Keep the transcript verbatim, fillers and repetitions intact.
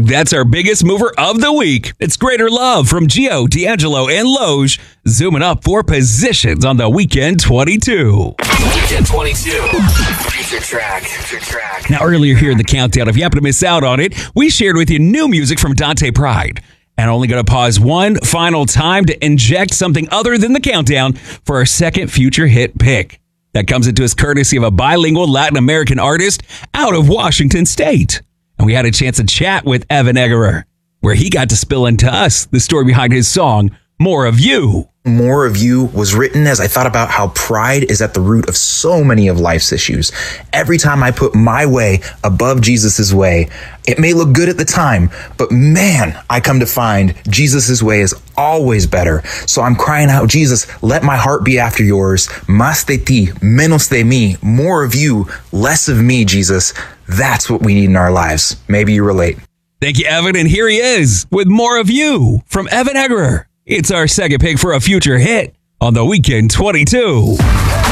That's our biggest mover of the week. It's Greater Love from Gio, D'Angelo, and Loge, zooming up four positions on the Weekend twenty-two. Weekend twenty-two. Future track. Future track. Now, earlier here in the countdown, if you happen to miss out on it, we shared with you new music from Dante Pride. And only going to pause one final time to inject something other than the countdown for our second future hit pick. That comes into us courtesy of a bilingual Latin American artist out of Washington State. And we had a chance to chat with Evan Eggerer, where he got to spill into us the story behind his song, More of You. More of You was written as I thought about how pride is at the root of so many of life's issues. Every time I put my way above Jesus's way, it may look good at the time, but man, I come to find Jesus's way is always better. So I'm crying out, Jesus, let my heart be after yours. Más de ti, menos de mí. More of you, less of me, Jesus. That's what we need in our lives. Maybe you relate. Thank you, Evan. And here he is with More of You from Evan Eggerer. It's our second pick for a future hit on the Weekend twenty-two.